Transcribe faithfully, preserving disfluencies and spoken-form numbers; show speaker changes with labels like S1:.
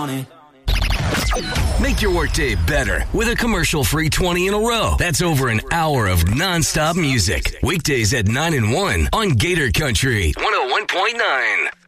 S1: Make your workday better with a commercial-free twenty in a row. That's over an hour of nonstop music. Weekdays at nine and one on Gator Country one oh one point nine.